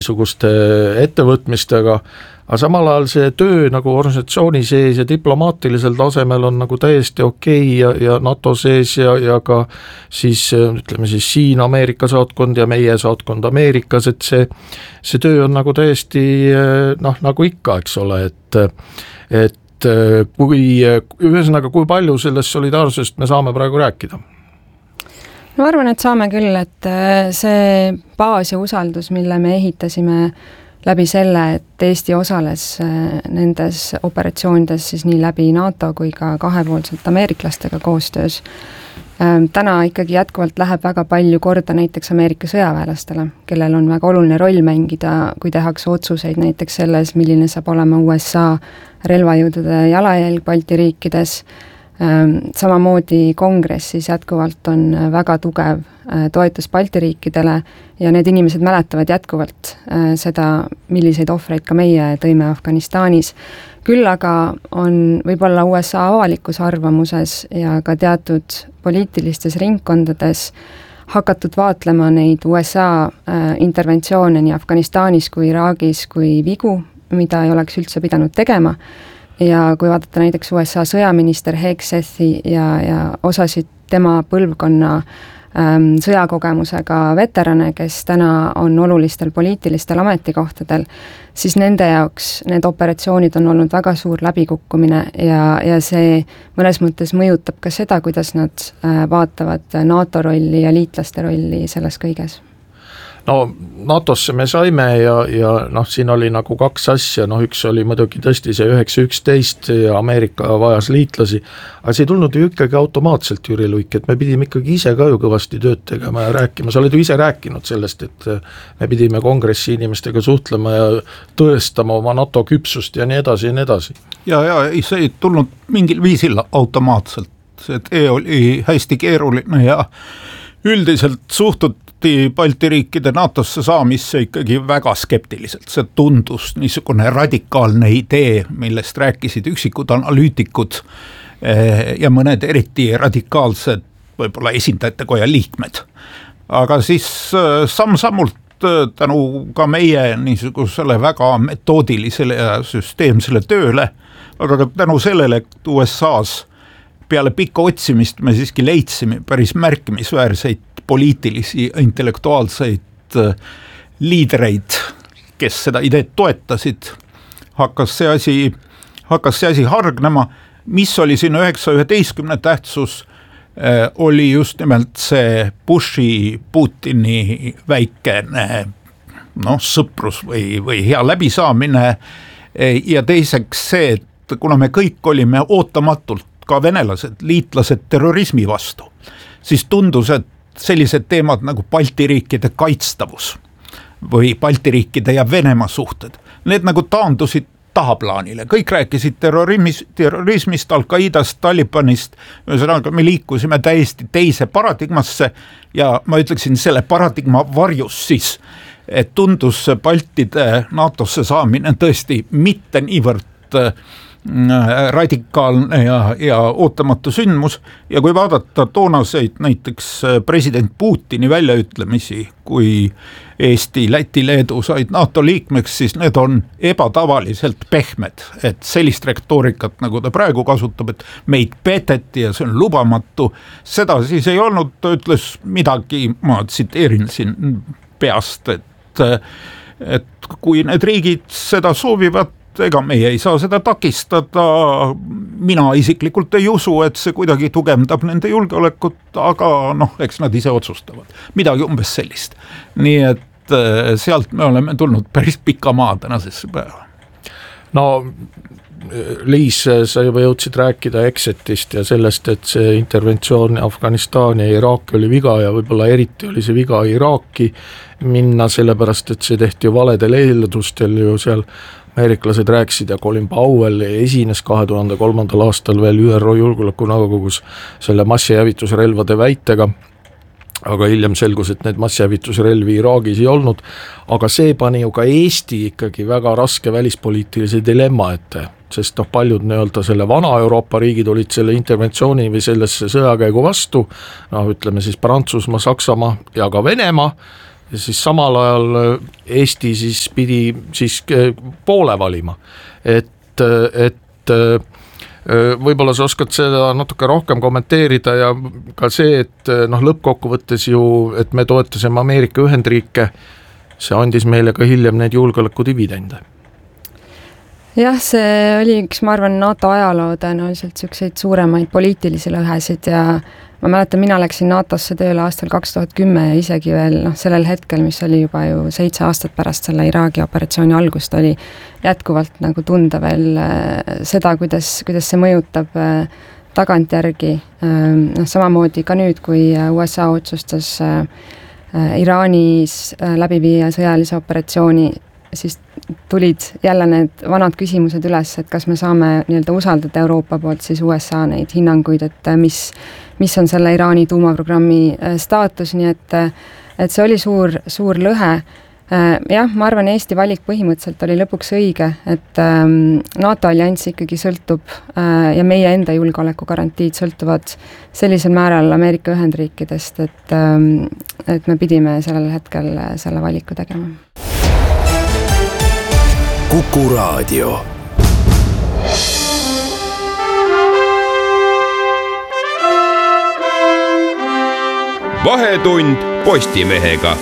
niisuguste ettevõtmistega, aga samal ajal see töö nagu organisatsiooni sees ja diplomaatilisel tasemel on nagu täiesti okei ja NATO sees ja ka siis ütleme siis siin Ameerika saatkond ja meie saatkond Ameerikas, et see töö on nagu täiesti nagu ikka, eks ole, et kui palju sellest solidaarsusest me saame praegu rääkida? Ma arvan, et saame küll, et see baas ja usaldus, mille me ehitasime läbi selle, et Eesti osales nendes operatsioonides siis nii läbi NATO kui ka kahepoolselt ameeriklastega koostöös, täna ikkagi jätkuvalt läheb väga palju korda näiteks Ameerika sõjaväelastele, kellel on väga oluline roll mängida, kui tehakse otsuseid näiteks selles, milline saab olema USA relvajõudude jalajälg Balti riikides. Samamoodi kongressis jätkuvalt on väga tugev toetus Balti riikidele ja need inimesed mäletavad jätkuvalt seda, milliseid ohvreid ka meie tõime Afganistanis. Küll aga on võib-olla USA avalikus arvamuses ja ka teatud poliitilistes ringkondades hakatud vaatlema neid USA interventsioone nii Afganistanis kui Iraagis kui vigu, mida ei oleks üldse pidanud tegema. Ja kui vaadata näiteks USA sõjaminister Hegseth ja osasid tema põlvkonna sõjakogemusega veterane, kes täna on olulistel poliitilistel ametikohtadel, siis nende jaoks need operatsioonid on olnud väga suur läbikukkumine ja see mõnes mõttes mõjutab ka seda, kuidas nad vaatavad NATO rolli ja liitlaste rolli selles kõiges. No NATO-sse me saime ja siin oli nagu kaks asja, üks oli muidugi tõesti see 9.11 ja Ameerika vajas liitlasi, aga see ei tulnud ju ikkagi automaatselt, Jüri Luik, et me pidime ikkagi ise ka ju kõvasti tööd tegema ja rääkima, sa oled ju ise rääkinud sellest, et me pidime kongressi inimestega suhtlema ja tõestama oma NATO küpsust ja nii edasi ja nii edasi. Ja see ei tulnud mingil viisil automaatselt, see oli hästi keeruline ja üldiselt suhtuti Balti riikide NATOsse saamisse ikkagi väga skeptiliselt. See tundus niisugune radikaalne idee, millest rääkisid üksikud analüütikud ja mõned eriti radikaalsed võib-olla esindajate koja liikmed. Aga siis samm-sammult tänu ka meie niisugusele väga metoodilisele ja süsteemsele tööle, aga ka tänu sellele, et USA-s peale pikka otsimist me siiski leidsime päris märkimisväärseid poliitilisi, intellektuaalseid liidreid, kes seda ideed toetasid, hakkas see asi hargnema. Mis oli siin 9.11 tähtsus, oli just nimelt see Bushi Putini väikene sõprus või hea läbisaamine ja teiseks see, et kuna me kõik olime ootamatult ka venelased, liitlased terrorismi vastu, siis tundus, et sellised teemad nagu Balti riikide kaitstavus või Balti riikide ja Venemaa suhted, need nagu taandusid tahaplaanile, kõik rääkisid terrorismist, Al-Qaidast, Talibanist, ühesõnaga me liikusime täiesti teise paradigmasse ja ma ütleksin selle paradigma varjus siis, et tundus Baltide NATOsse saamine tõesti mitte niivõrd radikaalne ja ootamatu sündmus ja kui vaadata toonaseid näiteks president Putini väljaütlemisi, kui Eesti, Läti, Leedu said NATO liikmeks, siis need on ebatavaliselt pehmed, et sellist retoorikat, nagu ta praegu kasutab, et meid peteti ja see on lubamatu, seda siis ei olnud, ta ütles midagi, ma tsiteerin siin peast, et kui need riigid seda soovivad, ega meie ei saa seda takistada, mina isiklikult ei usu, et see kuidagi tugevdab nende julgeolekut, aga eks nad ise otsustavad. Midagi umbes sellist. Nii et sealt me oleme tulnud päris pika maa tänasesse päeva. No Liis, sa juba jõudsid rääkida Exitist ja sellest, et see interventsioon Afganistani ja Iraaki oli viga ja võib-olla eriti oli see viga Iraaki minna, sellepärast et see tehti ju valedel eeldustel ju seal ameeriklased rääkisid ja Colin Powell esines 2003. aastal veel ÜRO Julgeolekunõukogus selle massihävitusrelvade väitega, aga hiljem selgus, et need massihävitusrelvi Iraagis ei olnud, aga see pani ju ka Eesti ikkagi väga raske välispoliitilise dilemma ette, sest paljud nii-öelda selle vana Euroopa riigid olid selle interventsiooni või sellesse sõjakäigu vastu, ütleme siis Prantsusmaa, Saksamaa ja ka Venemaa, ja siis samal ajal Eesti siis pidi siis poole valima, et võib-olla sa oskad seda natuke rohkem kommenteerida ja ka see, et lõppkokkuvõttes ju, et me toetasime Ameerika Ühendriike, see andis meile ka hiljem need julgeolekudividende. Jah, see oli üks, ma arvan, NATO ajaloo tõenäoliselt selliseid suuremaid poliitilisi lõhesid ja ma mäletan, mina läksin NATO-sse tööle aastal 2010 ja isegi veel sellel hetkel, mis oli juba ju 7 aastat pärast selle Iraagi operatsiooni algust, oli jätkuvalt nagu tunda veel seda, kuidas see mõjutab tagantjärgi. Samamoodi ka nüüd, kui USA otsustas Iraanis läbi viia sõjalise operatsiooni, siis tulid jälle need vanad küsimused üles, et kas me saame nii-öelda usaldada Euroopa poolt siis USA neid hinnanguid, et mis on selle Iraani tuumaprogrammi staatus, nii et see oli suur lõhe. Jah, ma arvan, Eesti valik põhimõtteliselt oli lõpuks õige, et NATO allianss ikkagi sõltub ja meie enda julgeoleku garantiid sõltuvad sellisel määral Ameerika Ühendriikidest, et me pidime sellel hetkel selle valiku tegema. Kuku Raadio. Vahetund Postimehega.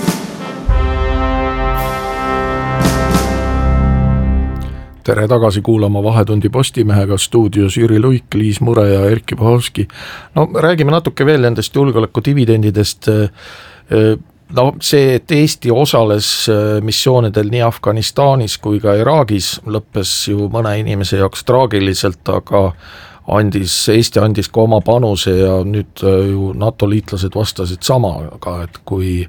Tere tagasi kuulama Vahetundi Postimehega, stuudios Jüri Luik, Liis Mure ja Erkki Pahovski. Räägime natuke veel nendest julgeolekudividendidest. See, et Eesti osales missioonidel nii Afganistanis kui ka Iraagis, lõppes ju mõne inimese jaoks traagiliselt, aga Eesti andis ka oma panuse ja nüüd ju NATO liitlased vastasid samaga, et kui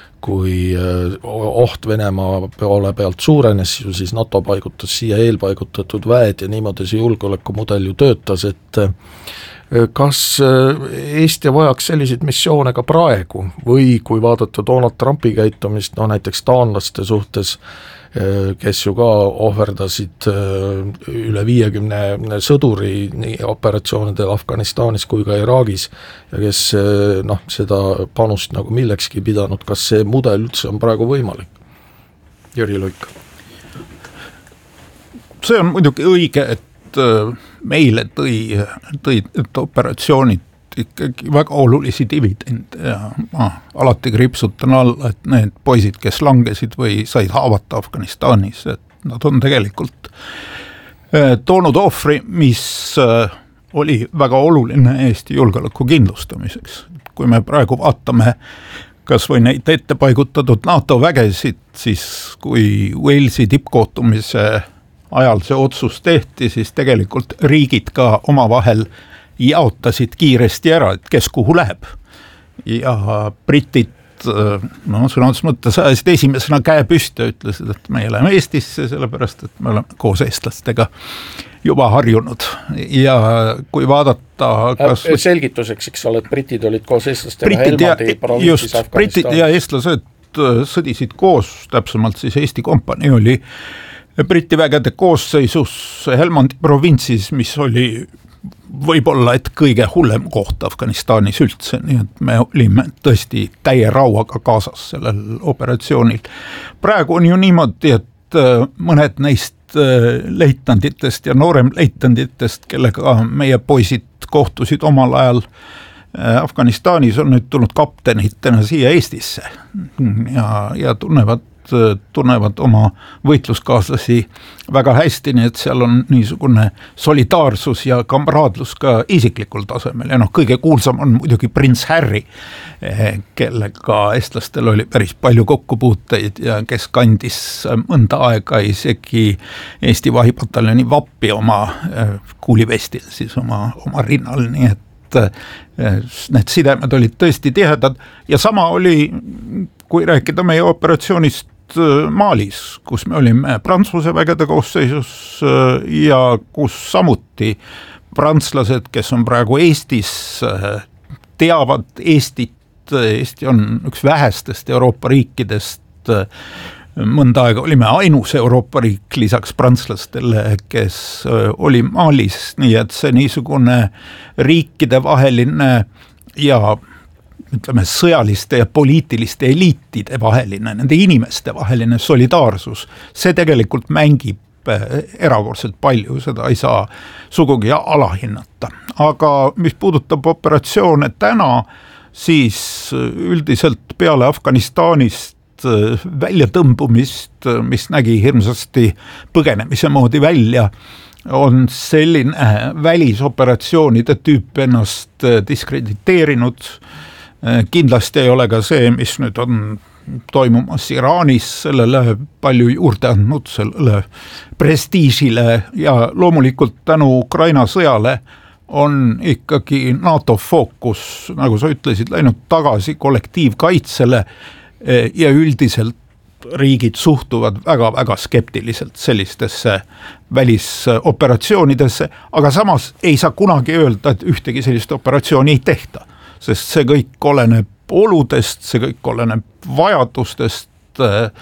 oht Venemaa poole pealt suurenes, siis NATO paigutas siia eelpaigutatud väed ja niimoodi see julgeolekumudel ju töötas, et kas Eesti vajaks selliseid missioone ka praegu või kui vaadata Donald Trumpi käitumist, näiteks taanlaste suhtes, kes ju ka ohverdasid üle 50 sõduri nii operatsioonidel Afganistanis kui ka Iraagis ja kes seda panust nagu millekski pidanud, kas see mudel üldse on praegu võimalik? Jüri Luik. See on muidugi õige, et meile tõid operatsioonid ikkagi väga olulisi dividende ja ma alati kripsutan alla, et need poisid, kes langesid või said haavata Afganistanis, et nad on tegelikult toonud ohvri, mis oli väga oluline Eesti julgeoleku kindlustamiseks. Kui me praegu vaatame kas või neid ettepaigutatud NATO vägesid, siis kui Walesi tippkohtumise ajal see otsus tehti, siis tegelikult riigid ka omavahel jaotasid kiiresti ära, et kes kuhu läheb. Ja britid, sõnades mõttes ajasid esimesena käe püsti ja ütlesid, et me läheme Eestisse, sellepärast et me oleme koos eestlastega juba harjunud. Ja kui vaadata selgituseks, eks ole, et britid olid koos eestlastega Helmandi provintsis Afganistanis. Britid ja eestlased sõdisid koos, täpsemalt siis Eesti kompanii oli Briti vägede koosseisus Helmandi provintsis, mis oli võib-olla et kõige hullem koht Afganistanis üldse, nii et me olime tõesti täie rauaga kaasas sellel operatsioonil. Praegu on ju niimoodi, et mõned neist leitnanditest ja noorem leitnanditest, kellega meie poisid kohtusid omal ajal Afganistanis, on nüüd tulnud kaptenitena siia Eestisse ja tunnevad oma võitluskaaslasi väga hästi, nii et seal on niisugune solidaarsus ja kamraadlus ka isiklikul tasemel ja kõige kuulsam on muidugi prints Harry, kellega eestlastel oli päris palju kokkupuuteid ja kes kandis mõnda aega isegi Eesti vahipataljoni vappi oma kuulivestil, siis oma rinnal, nii et need sidemed olid tõesti tihedad ja sama oli, kui rääkida meie operatsioonist Malis, kus me olime Prantsuse vägede koosseisus ja kus samuti prantslased, kes on praegu Eestis, teavad Eestit. Eesti on üks vähestest Euroopa riikidest, mõnda aega olime ainus Euroopa riik lisaks prantslastele, kes oli Malis, nii et see niisugune riikide vaheline ja ütleme, sõjaliste ja poliitiliste eliitide vaheline, nende inimeste vaheline solidaarsus, see tegelikult mängib erakordselt palju, seda ei saa sugugi alahinnata. Aga mis puudutab operatsioone täna, siis üldiselt peale Afganistanist väljatõmbumist, mis nägi hirmsasti põgenemise moodi välja, on selline välisoperatsioonide tüüp ennast diskrediteerinud. Kindlasti ei ole ka see, mis nüüd on toimumas Iraanis, sellele palju juurde andnud, sellele prestiižile ja loomulikult tänu Ukraina sõjale on ikkagi NATO fookus, nagu sa ütlesid, läinud tagasi kollektiivkaitsele ja üldiselt riigid suhtuvad väga-väga skeptiliselt sellistesse välisoperatsioonidesse, aga samas ei saa kunagi öelda, et ühtegi sellist operatsiooni ei tehta, sest see kõik oleneb oludest, see kõik oleneb vajadustest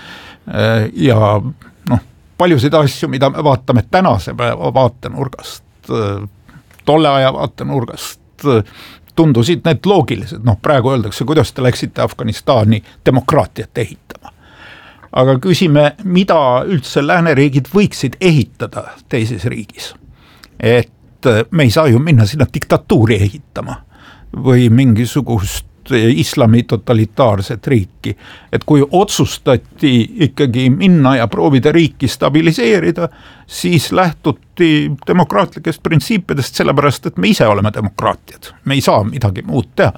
ja paljusid asju, mida me vaatame tänase päeva vaatenurgast, tolle aja vaatenurgast, tundusid need loogilised, praegu öeldakse, kuidas te läksite Afganistani demokraatiat ehitama. Aga küsime, mida üldse lääneriigid võiksid ehitada teises riigis. Et me ei saa ju minna sinna diktatuuri ehitama või mingisugust islami totalitaarset riiki, et kui otsustati ikkagi minna ja proovida riiki stabiliseerida, siis lähtuti demokraatlikest printsiipidest, sellepärast et me ise oleme demokraatiad, me ei saa midagi muud teha.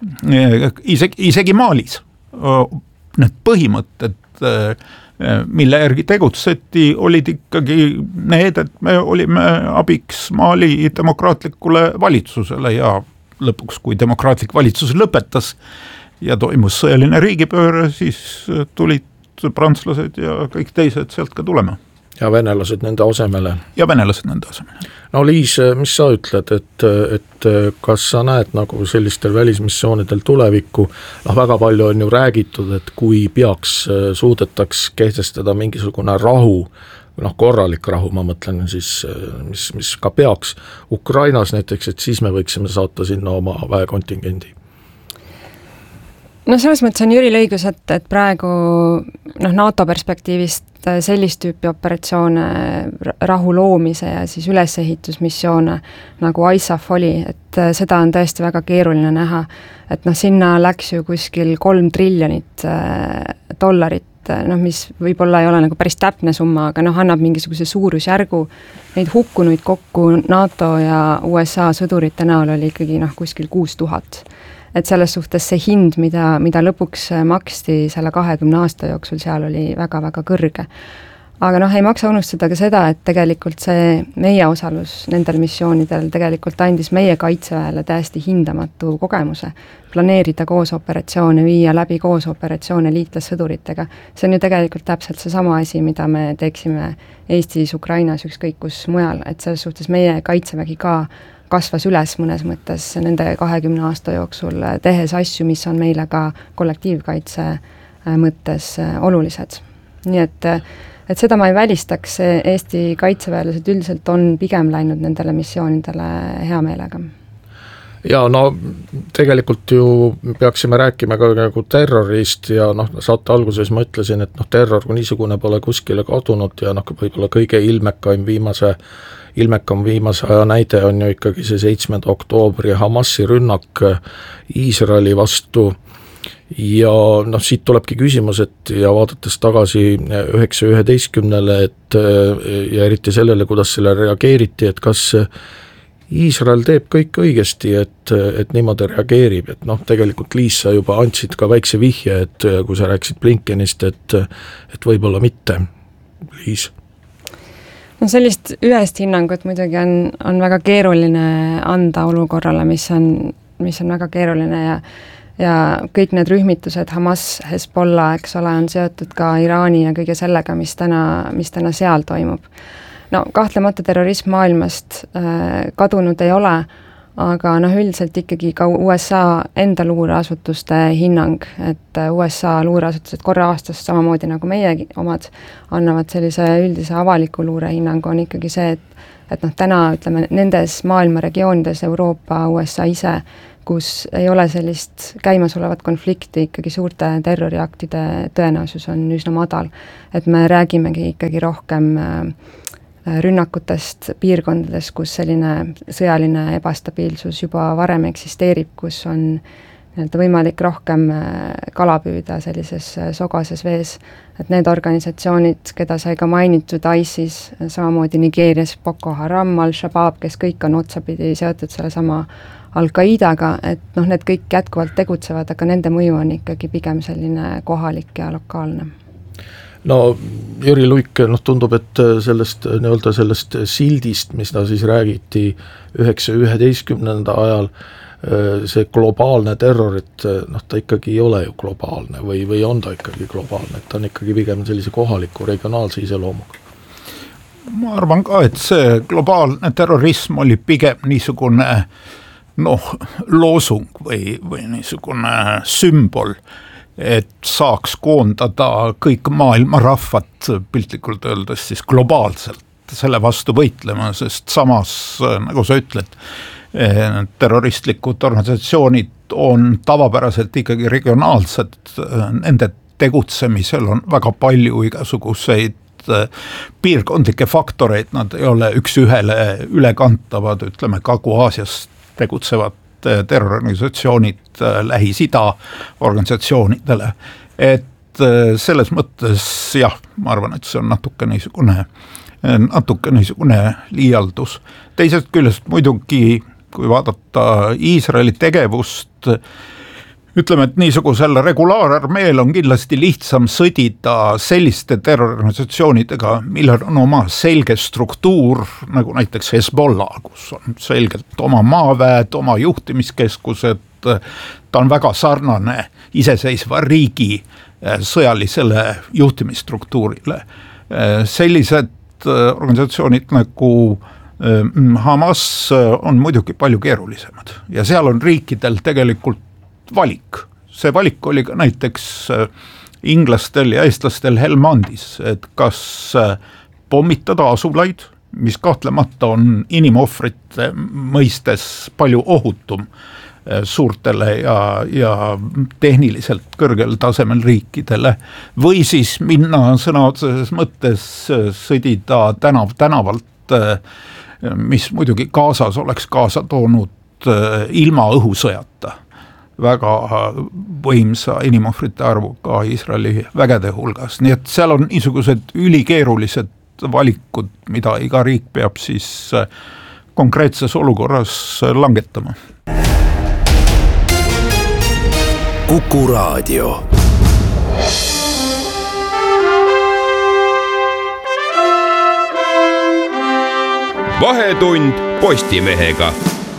Isegi Malis need põhimõtted, mille järgi tegutseti, olid ikkagi need, et me olime abiks Mali demokraatlikule valitsusele ja lõpuks, kui demokraatlik valitsus lõpetas ja toimus sõjaline riigipööre, siis tulid prantslased ja kõik teised sealt ka tulema. Ja venelased nende asemele. No Liis, mis sa ütled, et kas sa näed nagu sellistel välismissioonidel tulevikku, väga palju on ju räägitud, et kui peaks suudetaks kehtestada mingisugune rahu, korralik rahu, ma mõtlen siis, mis ka peaks Ukrainas näiteks, et siis me võiksime saata sinna oma väekontingendi. Selles mõttes on Jüril õigus, et praegu NATO perspektiivist sellist tüüpi operatsioone, rahu loomise ja siis ülesehitusmissioone nagu ISAF oli, et seda on tõesti väga keeruline näha, et sinna läks ju kuskil $3 triljonit, mis võib-olla ei ole nagu päris täpne summa, aga annab mingisuguse suurusjärgu. Neid hukkunuid kokku NATO ja USA sõdurite näol oli ikkagi kuskil 6000. Et selles suhtes see hind, mida lõpuks maksti selle 20 aasta jooksul, seal oli väga-väga kõrge. Aga ei maksa unustada ka seda, et tegelikult see meie osalus nendel missioonidel tegelikult andis meie kaitseväele täiesti hindamatu kogemuse. Planeerida koos operatsioone, viia läbi koos operatsioone liitlassõduritega. See on ju tegelikult täpselt see sama asi, mida me teeksime Eestis, Ukrainas, ükskõik kus mujal, et selles suhtes meie kaitsevägi ka kasvas üles mõnes mõttes nende 20 aasta jooksul, tehes asju, mis on meile ka kollektiivkaitse mõttes olulised. Nii et seda ma ei välistaks, Eesti kaitseväelased üldiselt on pigem läinud nendele missioonidele hea meelega. Ja tegelikult ju peaksime rääkima ka nagu terrorist ja saate alguses ma ütlesin, et terror kui niisugune pole kuskile kadunud ja võib-olla kõige ilmekam viimase aja näide on ju ikkagi see 7. oktoobri Hamasi rünnak Iisraeli vastu ja siit tulebki küsimus, et ja vaadates tagasi 9.11, ja eriti sellele, kuidas selle reageeriti, et kas Iisrael teeb kõik õigesti, et niimoodi reageerib, et tegelikult Liis, sa juba andsid ka väikse vihje, et kui sa rääksid Blinkenist, et võib-olla mitte, Liis. Sellist ühest hinnangut muidugi on väga keeruline anda olukorrale, mis on väga keeruline ja kõik need rühmitused, Hamas, Hezbollah, eks ole, on seotud ka Iraani ja kõige sellega, mis täna seal toimub. Kahtlemata terrorism maailmast kadunud ei ole, aga üldiselt ikkagi ka USA enda luureasutuste hinnang, et USA luureasutused korra aastas samamoodi nagu meie omad annavad sellise üldise avaliku luure hinnangu, on ikkagi see, et täna ütleme nendes maailma regioonides Euroopa, USA ise kus ei ole sellist käimasolevat konflikti, ikkagi suurte terroriaktide tõenäosus on üsna madal. Et me räägimegi ikkagi rohkem rünnakutest piirkondades, kus selline sõjaline ebastabiilsus juba varem eksisteerib, kus on võimalik rohkem kala püüda sellises sogases vees, et need organisatsioonid, keda sai ka mainitud ISIS, samamoodi Nigeerias Boko Haram, Al-Shabaab, kes kõik on otsapidi seotud selle sama Al-Qaidaga, et need kõik jätkuvalt tegutsevad, aga nende mõju on ikkagi pigem selline kohalik ja lokaalne. No Jüri Luik, tundub, et sellest sildist, mis ta siis räägiti 9.11. ajal, see globaalne terror, et ta ikkagi ei ole ju globaalne või on ta ikkagi globaalne, et ta on ikkagi pigem sellise kohaliku regionaalse iseloomuga. Ma arvan ka, et see globaalne terrorism oli pigem niisugune loosung või niisugune sümbol, et saaks koondada kõik maailma rahvad piltlikult öeldes siis globaalselt selle vastu võitlema, sest samas, nagu sa ütled, terroristlikud organisatsioonid on tavapäraselt ikkagi regionaalsed, nende tegutsemisel on väga palju igasuguseid piirkondlikke faktoreid, nad ei ole üks ühele ülekantavad, ütleme Kagu-Aasias tegutsevad terrororganisatsioonid Lähis-Ida organisatsioonidele, et selles mõttes jah, ma arvan, et see on natuke niisugune liialdus. Teisest küljest muidugi, kui vaadata Iisraeli tegevust, ütleme, et niisugusel regulaararmeel on kindlasti lihtsam sõdida selliste terrororganisatsioonidega, millel on oma selge struktuur, nagu näiteks Hezbollah, kus on selgelt oma maaväed, oma juhtimiskeskused, ta on väga sarnane iseseisva riigi sõjalisele juhtimisstruktuurile. Sellised organisatsioonid nagu Hamas on muidugi palju keerulisemad ja seal on riikidel tegelikult valik. See valik oli ka näiteks inglastel ja eestlastel Helmandis, et kas pommitada asulaid, mis kahtlemata on inimohvrite mõistes palju ohutum suurtele ja tehniliselt kõrgel tasemel riikidele, või siis minna sõna otseses mõttes sõdida tänavalt, mis muidugi Gazas oleks kaasa toonud ilma õhusõjata väga võimsa inimohvrite arvuga Iisraeli vägede hulgas. Nii et seal on niisugused ülikeerulised valikud, mida iga riik peab siis konkreetses olukorras langetama. Kuku Raadio. Vahetund Postimehega.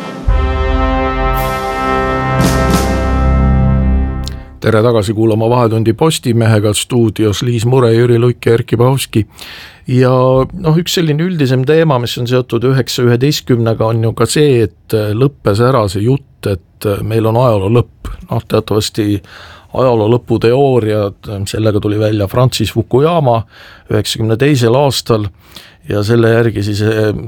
Tere tagasi kuulama Vahetundi Postimehega, stuudios Liis Mure, Jüri Luik ja Erkki Pahovski. Ja üks selline üldisem teema, mis on seotud 9.11. on ju ka see, et lõppes ära see jutt, et meil on ajaloo lõpp. Teatavasti ajaloo lõpu teooria, sellega tuli välja Francis Fukuyama 92. aastal ja selle järgi siis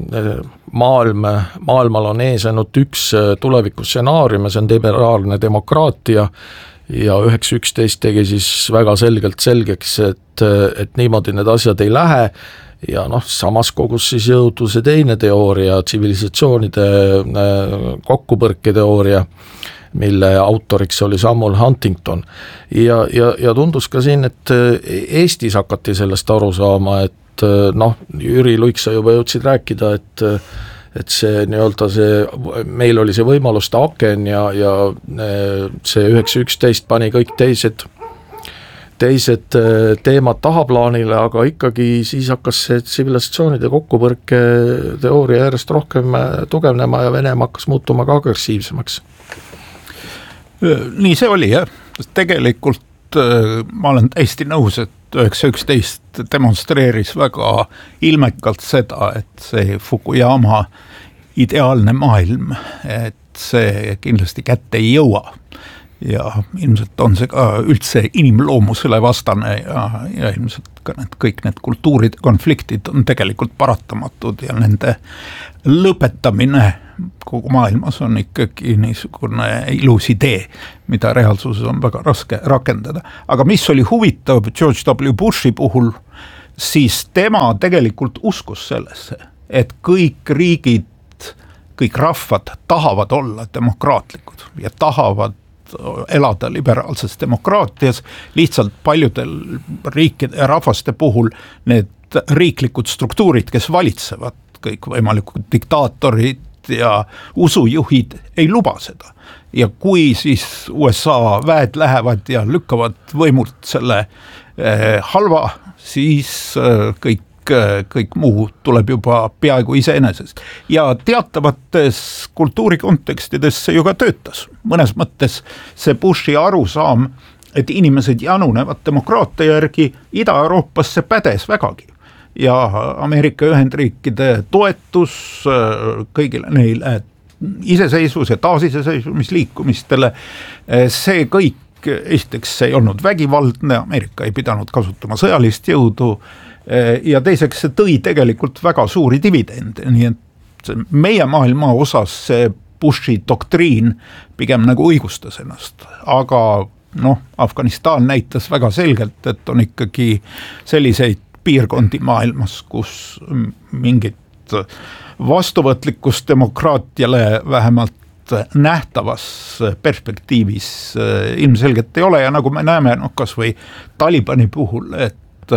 maailmal on ees ainult üks tulevikustsenaarium ja see on liberaalne demokraatia. Ja 9.11 tegi siis väga selgeks, et niimoodi need asjad ei lähe ja samas kogus siis jõudu see teine teooria, tsivilisatsioonide kokkupõrke teooria, mille autoriks oli Samuel Huntington. Ja tundus ka siin, et Eestis hakati sellest aru saama, et Jüri Luik, sa juba jõudsid rääkida, et see meil oli see võimaluste aken ja see 9.11 pani kõik teised teemad tahaplaanile, aga ikkagi siis hakkas see tsivilisatsioonide kokkupõrke teooria järjest rohkem tugevnema ja Venemaa hakkas muutuma ka agressiivsemaks. Nii see oli, jah. Tegelikult ma olen täiesti nõus, et 9.11 demonstreeris väga ilmekalt seda, et see Fukuyama ideaalne maailm, et see kindlasti kätte ei jõua. ja ilmselt on see ka üldse inimloomusele vastane ja ilmselt ka kõik need kultuuride konfliktid on tegelikult paratamatud ja nende lõpetamine kogu maailmas on ikkagi niisugune ilus idee, mida reaalsuses on väga raske rakendada. Aga mis oli huvitav George W. Bushi puhul, siis tema tegelikult uskus sellesse, et kõik riigid, kõik rahvad tahavad olla demokraatlikud ja tahavad elada liberaalses demokraatias, lihtsalt paljudel riikide ja rahvaste puhul need riiklikud struktuurid, kes valitsevad, kõik võimalikud diktaatorid ja usujuhid ei luba seda. Ja kui siis USA väed lähevad ja lükkavad võimult selle halva, siis kõik muu tuleb juba peaaegu iseenesest. Ja teatavates kultuurikontekstides see ju ka töötas. Mõnes mõttes see Bushi arusaam, et inimesed janunevad demokraatia järgi Ida-Euroopasse pädes vägagi. Ja Ameerika Ühendriikide toetus kõigile neile iseseisvus- ja taasiseseisvumisliikumistele, see kõik, esiteks see ei olnud vägivaldne, Ameerika ei pidanud kasutama sõjalist jõudu, ja teiseks see tõi tegelikult väga suuri dividende, nii et meie maailma osas see Bushi doktriin pigem nagu õigustas ennast, aga Afganistan näitas väga selgelt, et on ikkagi selliseid piirkondi maailmas, kus mingit vastuvõtlikkust demokraatiale vähemalt nähtavas perspektiivis ilmselgelt ei ole ja nagu me näeme kas või Talibani puhul, et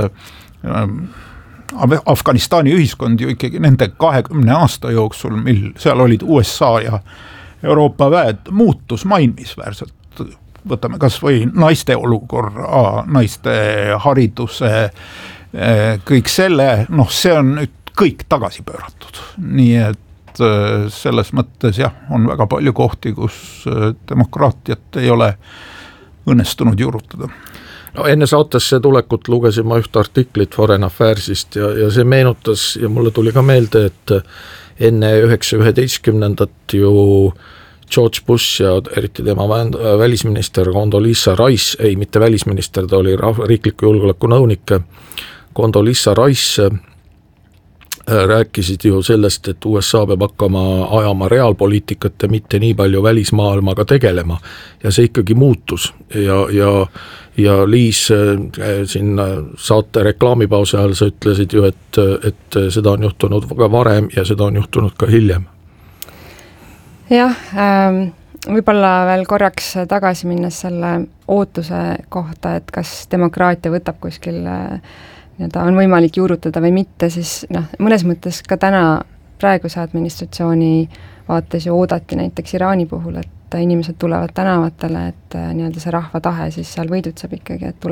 Afganistani ühiskond ju ikkagi nende 20 aasta jooksul, mil seal olid USA ja Euroopa väed, muutus mainisväärselt. Võtame kas või naiste olukorra, naiste hariduse, kõik selle, see on nüüd kõik tagasi pööratud. Nii et selles mõttes on väga palju kohti, kus demokraatiat ei ole õnnestunud juurutada. Enne saatesse tulekut lugesin ma ühte artiklit Foreign Affairsist ja see meenutas ja mulle tuli ka meelde, et enne 9/11 ju George Bush ja eriti tema välisminister Condoleezza Rice, ei mitte välisminister, ta oli riikliku julgeoleku nõunik, Condoleezza Rice rääkisid ju sellest, et USA peab hakkama ajama reaalpoliitikat ja mitte nii palju välismaailmaga tegelema ja see ikkagi muutus ja Liis siin saate reklaamipausi ajal sa ütlesid ju, et seda on juhtunud ka varem ja seda on juhtunud ka hiljem. Jah, võib-olla veel korraks tagasi minnes selle ootuse kohta, et kas demokraatia võtab kuskil on võimalik juurutada või mitte, siis mõnes mõttes ka täna praeguse administratsiooni vaates ju oodati näiteks Iraani puhul, et inimesed tulevad tänavatele, et nii-öelda see rahva tahe siis seal võidutseb ikkagi, et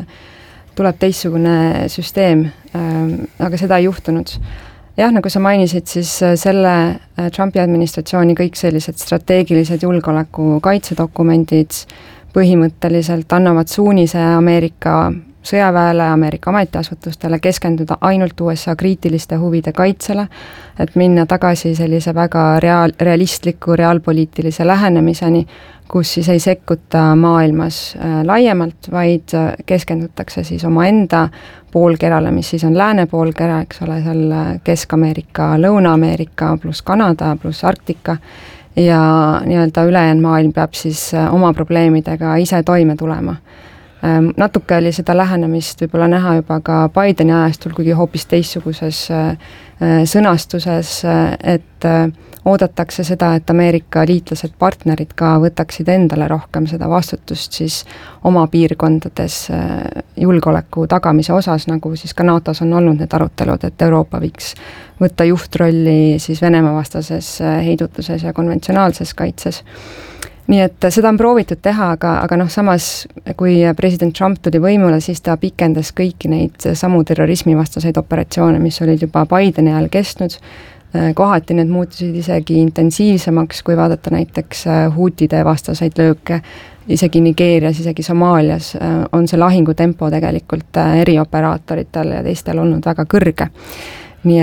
tuleb teistsugune süsteem, aga seda ei juhtunud. Jah, nagu sa mainisid, siis selle Trumpi administratsiooni kõik sellised strateegilised julgeoleku kaitsedokumendid põhimõtteliselt annavad suunise Ameerika sõjaväele, Ameerika ametiasutustele keskenduda ainult USA kriitiliste huvide kaitsele, et minna tagasi sellise väga realistliku, reaalpoliitilise lähenemiseni, kus siis ei sekkuta maailmas laiemalt, vaid keskendutakse siis omaenda poolkerale, mis siis on lääne poolkera, eks ole, seal Kesk-Ameerika, Lõuna-Ameerika pluss Kanada pluss Arktika ja nii-öelda ülejäänud maailm peab siis oma probleemidega ise toime tulema. Natuke oli seda lähenemist võib-olla näha juba ka Bideni ajastul, kuigi hoopis teistsuguses sõnastuses, et oodatakse seda, et Ameerika liitlased, partnerid ka võtaksid endale rohkem seda vastutust siis oma piirkondades julgeoleku tagamise osas, nagu siis ka NATOs on olnud need arutelud, et Euroopa võiks võtta juhtrolli siis Venemaa vastases heidutuses ja konventsionaalses kaitses. Nii et seda on proovitud teha, aga samas kui president Trump tuli võimule, siis ta pikendas kõiki neid samu terrorismivastaseid operatsioone, mis olid juba Bideni ajal kestnud. Kohati need muutusid isegi intensiivsemaks, kui vaadata näiteks huutide vastaseid lööke, isegi Nigeerias, isegi Somaalias on see lahingutempo tegelikult erioperaatoritel ja teistel olnud väga kõrge. Nii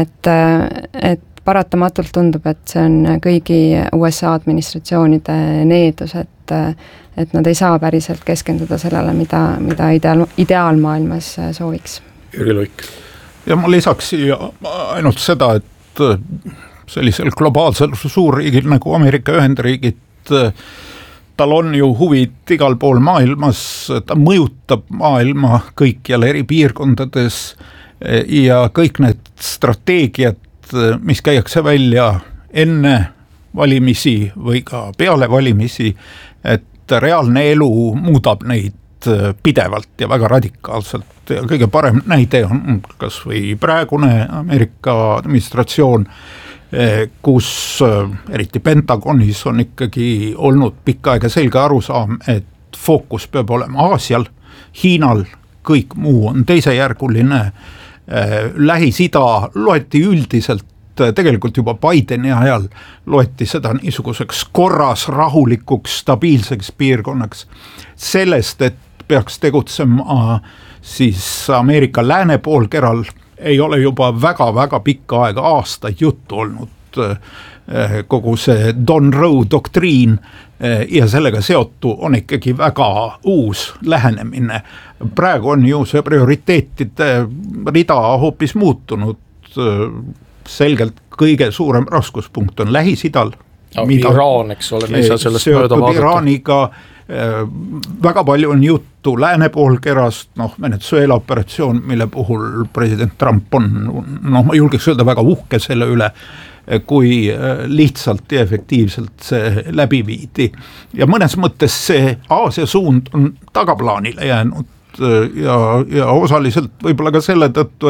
et paratamatult tundub, et see on kõigi USA administratsioonide needus, et et nad ei saa päriselt keskenduda sellele, mida ideaalmaailmas sooviks. Jüri Luik. Ja ma lisaks siia ainult seda, et sellisel globaalsel suurriigil nagu Ameerika Ühendriigid, tal on ju huvid igal pool maailmas, ta mõjutab maailma kõikjal eri piirkondades ja kõik need strateegiad, mis käiakse välja enne valimisi või ka peale valimisi, et reaalne elu muudab neid pidevalt ja väga radikaalselt ja kõige parem näide on kas või praegune Ameerika administratsioon, kus eriti Pentagonis on ikkagi olnud pikka aega selge arusaam, et fookus peab olema Aasial, Hiinal, kõik muu on teisejärguline. Lähis-Ida loeti üldiselt tegelikult juba Bideni ajal loeti seda niisuguseks korras, rahulikuks, stabiilseks piirkonnaks. Sellest, et peaks tegutsema siis Ameerika lääne poolkeral, ei ole juba väga-väga pikka aega, aastaid juttu olnud kogu see Don Roe doktriin ja sellega seotu on ikkagi väga uus lähenemine. Praegu on ju see prioriteetide rida hoopis muutunud, selgelt kõige suurem raskuspunkt on Lähis-Idal. Iraan, eks ole, me ei saa sellest mööda vaadata. Iraaniga väga palju on juttu lääne poolkerast, Venezuela operatsioon, mille puhul president Trump on, ma julgeks öelda väga uhke selle üle, kui lihtsalt ja efektiivselt see läbi viidi. Ja mõnes mõttes see Aasia suund on tagaplaanile jäänud ja osaliselt võib-olla ka selle tõttu,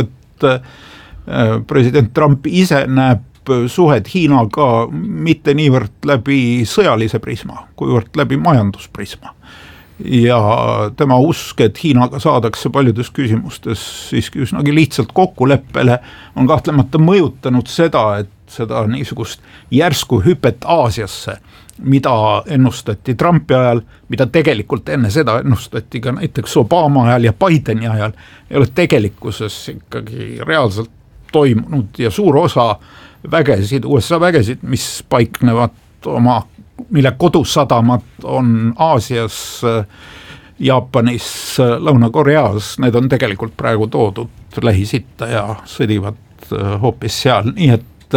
et president Trump ise näeb suhed Hiinaga mitte niivõrd läbi sõjalise prisma, kuivõrd läbi majandusprisma. Ja tema usk, et Hiinaga saadakse paljudes küsimustes siiski üsnagi lihtsalt kokkuleppele, on kahtlemata mõjutanud seda, et seda niisugust järsku hüpet Aasiasse, mida ennustati Trumpi ajal, mida tegelikult enne seda ennustati ka näiteks Obama ajal ja Bideni ajal, ei ole tegelikkuses ikkagi reaalselt toimunud ja suur osa vägesid, USA vägesid, mis paiknevad mille kodusadamad on Aasias, Jaapanis, Lõuna-Koreas, need on tegelikult praegu toodud Lähis-Itta ja sõdivad hoopis seal, nii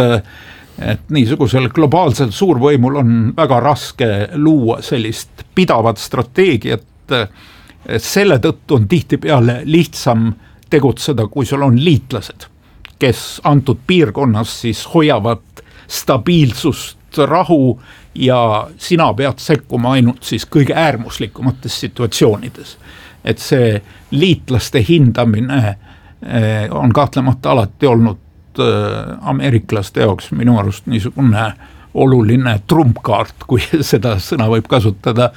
et niisugusel globaalsel suurvõimul on väga raske luua sellist pidavat strateegiat, selle tõttu on tihtipeale lihtsam tegutseda, kui sul on liitlased, kes antud piirkonnas siis hoiavad stabiilsust, rahu ja sina pead sekkuma ainult siis kõige äärmuslikumates situatsioonides. Et see liitlaste hindamine on kahtlemata alati olnud ameeriklaste jaoks minu arust niisugune oluline trumpkaart, kui seda sõna võib kasutada,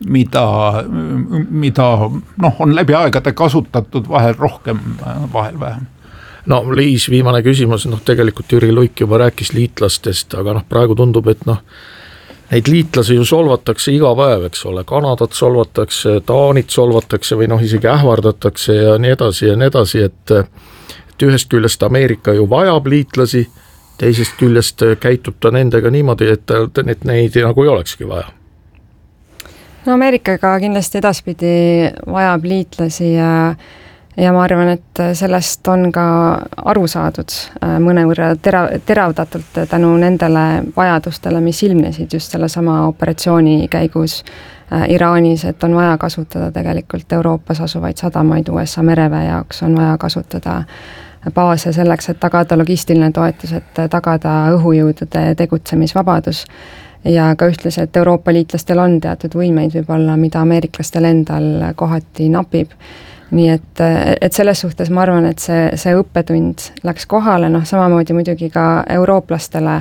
mida on läbi aegade kasutatud, vahel rohkem, vahel vähem. Liis, viimane küsimus, tegelikult Jüri Luik juba rääkis liitlastest, aga praegu tundub, et neid liitlasi ju solvatakse iga päev, eks ole, Kanadat solvatakse, Taanit solvatakse või isegi ähvardatakse ja nii edasi, et ühest küljest Ameerika ju vajab liitlasi, teisest küljest käitub ta nendega niimoodi, et neid nagu ei olekski vaja. Ameerikaga kindlasti edaspidi vajab liitlasi ja ma arvan, et sellest on ka aru saadud mõnevõrra teravdatult tänu nendele vajadustele, mis ilmnesid just selle sama operatsiooni käigus Iraanis, et on vaja kasutada tegelikult Euroopas asuvaid sadamaid USA mereväe jaoks, on vaja kasutada baase selleks, et tagada logistiline toetus, et tagada õhujõudude tegutsemisvabadus ja ka ühtlasi, et Euroopa liitlastel on teatud võimeid võib-olla, mida ameeriklastel endal kohati napib. Nii et selles suhtes ma arvan, et see õppetund läks kohale, samamoodi muidugi ka eurooplastele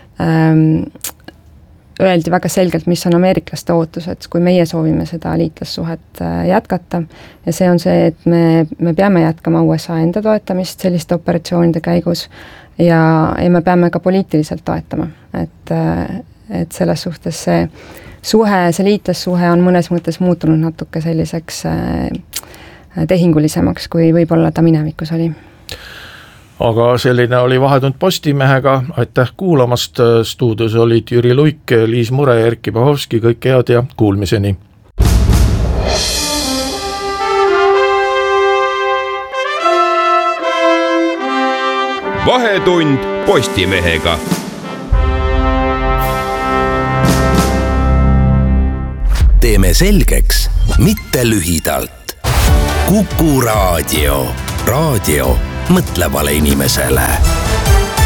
öeldi väga selgelt, mis on ameeriklaste ootused, kui meie soovime seda liitlassuhet jätkata ja see on see, et me peame jätkama USA enda toetamist selliste operatsioonide käigus ja me peame ka poliitiliselt toetama, et selles suhtes see liitlassuhe on mõnes mõttes muutunud natuke selliseks tehingulisemaks, kui võib-olla ta minevikus oli. aga selline oli Vahetund Postimehega, aitäh kuulamast, stuudios olid Jüri Luik, Liis Mure ja Erkki Pahovski, kõik head ja kuulmiseni. Vahetund Postimehega. Teeme selgeks, mitte lühidalt. Kuku Raadio. Raadio mõtlevale inimesele.